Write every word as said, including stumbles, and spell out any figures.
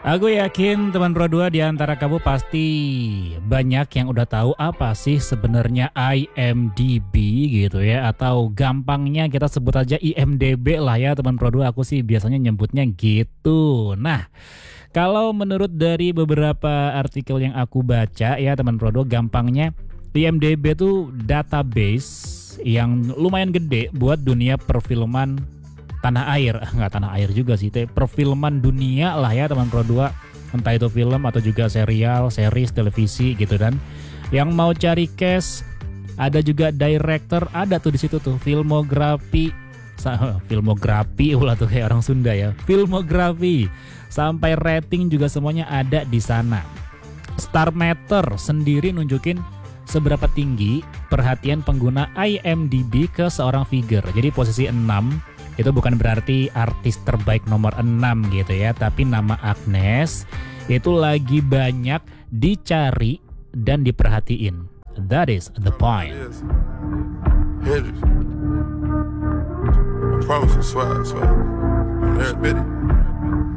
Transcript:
Aku yakin teman Pro dua di antara kamu pasti banyak yang udah tahu apa sih sebenarnya I M D B gitu ya, atau gampangnya kita sebut aja I M D B lah ya teman Pro dua. Aku sih biasanya nyebutnya gitu. Nah, kalau menurut dari beberapa artikel yang aku baca ya teman Pro dua, gampangnya I M D B itu database yang lumayan gede buat dunia perfilman tanah air. Nggak tanah air juga sih, perfilman dunia lah ya teman Pro dua, entah itu film atau juga serial, series, televisi gitu. Dan yang mau cari cash, ada juga director, ada tuh di situ tuh filmografi, filmografi ulah tuh kayak orang Sunda ya, filmografi, sampai rating juga semuanya ada di sana. Star Meter sendiri nunjukin seberapa tinggi perhatian pengguna I M D B ke seorang figure. Jadi posisi enam itu bukan berarti artis terbaik nomor enam gitu ya, tapi nama Agnes itu lagi banyak dicari dan diperhatiin. That is the point. I promise you, swear, swear. On every bit.